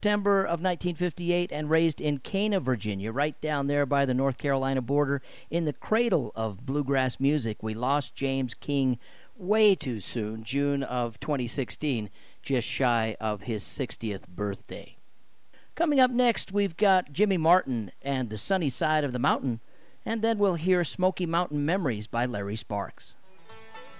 September of 1958 and raised in Cana, Virginia, right down there by the North Carolina border, in the cradle of bluegrass music. We lost James King way too soon, June of 2016, just shy of his 60th birthday. Coming up next, we've got Jimmy Martin and the Sunny Side of the Mountain, and then we'll hear Smoky Mountain Memories by Larry Sparks.